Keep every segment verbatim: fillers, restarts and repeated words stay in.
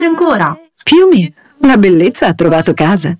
Ancora. Fiumi, la bellezza ha trovato casa.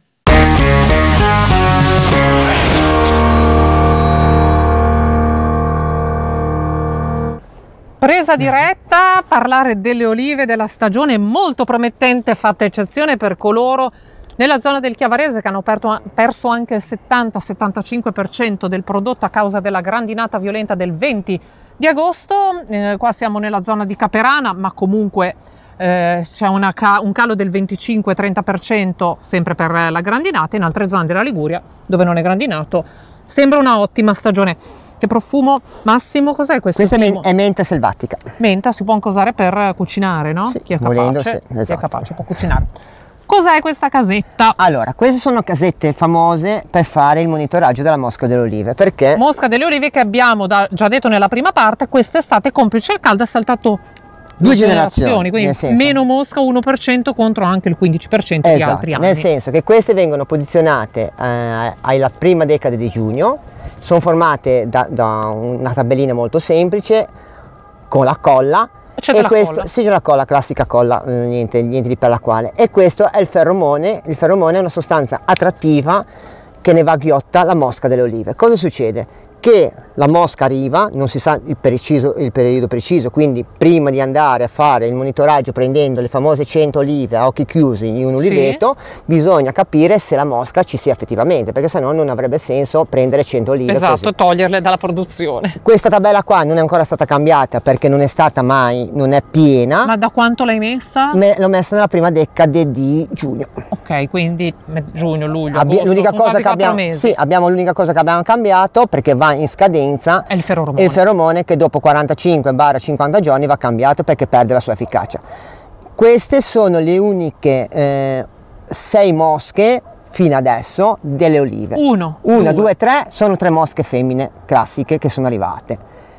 Presa diretta, parlare delle olive della stagione molto promettente, fatta eccezione per coloro nella zona del Chiavarese che hanno perto, perso anche il settanta settantacinque per cento del prodotto a causa della grandinata violenta del venti di agosto. Eh, qua siamo nella zona di Caperana, ma comunque eh, c'è una ca- un calo del venticinque trenta per cento sempre per la grandinata. In altre zone della Liguria, dove non è grandinato, sembra una ottima stagione. Che profumo, Massimo, cos'è questo? Questa è, è menta selvatica. Menta si può anche usare per cucinare, no? Sì, chi, è volendo, capace, sì, esatto. chi è capace può cucinare. Cos'è questa casetta? Allora, queste sono casette famose per fare il monitoraggio della mosca delle olive, perché... Mosca delle olive che abbiamo da, già detto nella prima parte, quest'estate complice il caldo è saltato due generazioni, quindi senso, meno mosca uno per cento contro anche il quindici per cento esatto, di altri anni. Nel senso che queste vengono posizionate eh, alla prima decade di giugno, sono formate da, da una tabellina molto semplice con la colla. C'è e della questo, colla? Sì, c'è la colla, classica colla, niente, niente di per la quale. E questo è il feromone. Il feromone è una sostanza attrattiva che ne vagghiotta la mosca delle olive. Cosa succede? Che la mosca arriva, non si sa il, preciso, il periodo preciso, quindi prima di andare a fare il monitoraggio prendendo le famose cento olive a occhi chiusi in un oliveto, sì, bisogna capire se la mosca ci sia effettivamente, perché sennò non avrebbe senso prendere cento olive. Esatto, così. Toglierle dalla produzione. Questa tabella qua non è ancora stata cambiata perché non è stata mai, non è piena. Ma da quanto l'hai messa? Me, l'ho messa nella prima decade di giugno. Ok, quindi giugno, luglio, Abbi- agosto, l'unica sono cosa quasi che abbiamo, mesi. sì, abbiamo l'unica cosa che abbiamo cambiato, perché va in scadenza, è il feromone. il feromone che dopo quarantacinque cinquanta giorni va cambiato perché perde la sua efficacia. Queste sono le uniche eh, sei mosche fino adesso delle olive. Uno, Una, due. due, tre, sono tre mosche femmine classiche che sono arrivate.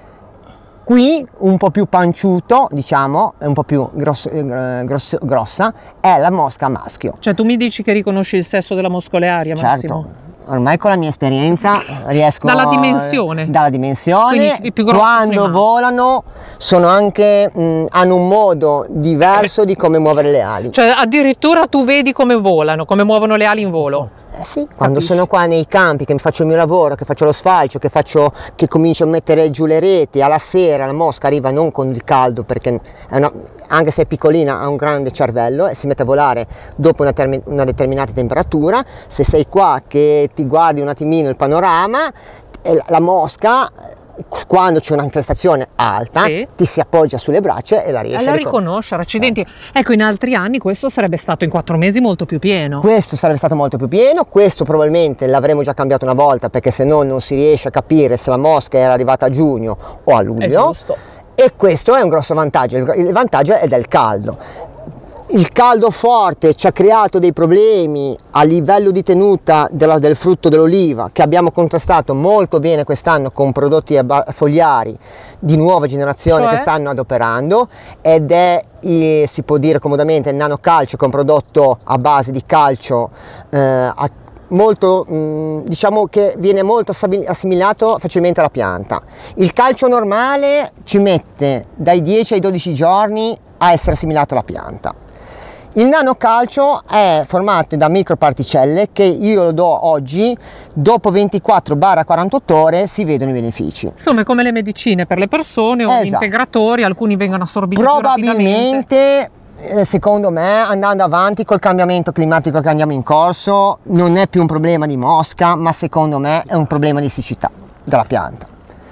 Qui un po' più panciuto, diciamo, un po' più grosso, grosso, grossa, è la mosca maschio. Cioè tu mi dici che riconosci il sesso della mosca olearia, Massimo? Certo. Ormai con la mia esperienza riesco dalla dimensione dalla dimensione i più grossi quando volano sono anche mh, hanno un modo diverso di come muovere le ali, cioè addirittura tu vedi come volano, come muovono le ali in volo. Eh sì, quando sono qua nei campi che faccio il mio lavoro, che faccio lo sfalcio, che faccio che comincio a mettere giù le reti, alla sera la mosca arriva non con il caldo perché è una, anche se è piccolina ha un grande cervello e si mette a volare dopo una, termi, una determinata temperatura. Se sei qua che ti guardi un attimino il panorama, la mosca quando c'è una infestazione alta, sì, ti si appoggia sulle braccia e la riesce e la a riconoscere. Accidenti, ecco, in altri anni questo sarebbe stato in quattro mesi molto più pieno. Questo sarebbe stato molto più pieno, questo probabilmente l'avremmo già cambiato una volta perché se no non si riesce a capire se la mosca era arrivata a giugno o a luglio. È giusto. E questo è un grosso vantaggio, il vantaggio è del caldo. Il caldo forte ci ha creato dei problemi a livello di tenuta della, del frutto dell'oliva che abbiamo contrastato molto bene quest'anno con prodotti fogliari di nuova generazione, cioè? Che stanno adoperando, ed è, eh, si può dire comodamente, il nanocalcio, che è un prodotto a base di calcio eh, a, molto, mh, diciamo che viene molto assimilato facilmente alla pianta. Il calcio normale ci mette dai dieci ai dodici giorni a essere assimilato alla pianta. Il nanocalcio è formato da microparticelle che io lo do oggi, dopo ventiquattro quarantotto ore si vedono i benefici. Insomma è come le medicine per le persone o esatto. Gli integratori, alcuni vengono assorbiti probabilmente, eh, secondo me, andando avanti col cambiamento climatico che andiamo in corso, non è più un problema di mosca, ma secondo me è un problema di siccità della pianta.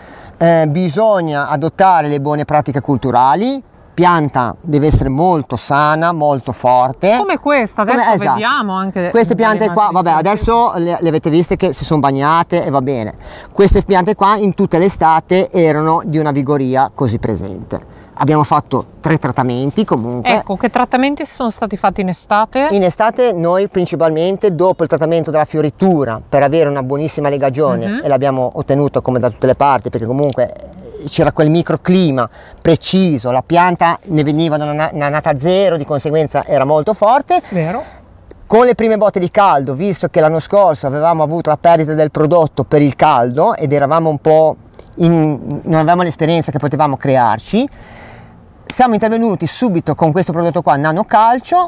Eh, bisogna adottare le buone pratiche culturali. Pianta deve essere molto sana, molto forte, come questa adesso come, esatto. Vediamo anche queste piante qua, vabbè, adesso le, le avete viste che si sono bagnate e va bene. Queste piante qua in tutta l'estate erano di una vigoria così presente. Abbiamo fatto tre trattamenti comunque. Ecco, che trattamenti sono stati fatti in estate? In estate noi principalmente dopo il trattamento della fioritura per avere una buonissima legagione, uh-huh. e l'abbiamo ottenuto come da tutte le parti perché comunque c'era quel microclima preciso, la pianta ne veniva da una, una nata zero, di conseguenza era molto forte. Vero. Con le prime botte di caldo, visto che l'anno scorso avevamo avuto la perdita del prodotto per il caldo ed eravamo un po' in, non avevamo l'esperienza che potevamo crearci, siamo intervenuti subito con questo prodotto qua, nanocalcio,